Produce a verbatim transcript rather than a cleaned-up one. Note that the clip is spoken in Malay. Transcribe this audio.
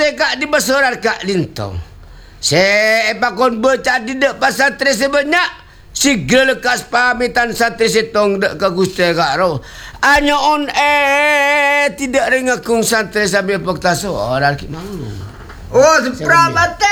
kak di besoran kak lintong. Saya pakon bercak di dek pasal santri sebanyak. Segala lekas pamitan santri setong dek ke gusti kak roh. Hanya on eh tidak rengakung santri sambil pektaso. Orang ki mau. Oh, seprabat